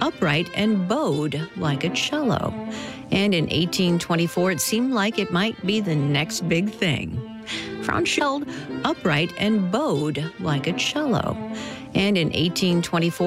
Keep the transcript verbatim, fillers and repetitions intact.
upright and bowed like a cello. And in eighteen twenty-four, it seemed like it might be the next big thing. Franz Schubert, upright and bowed like a cello. And in eighteen twenty-four,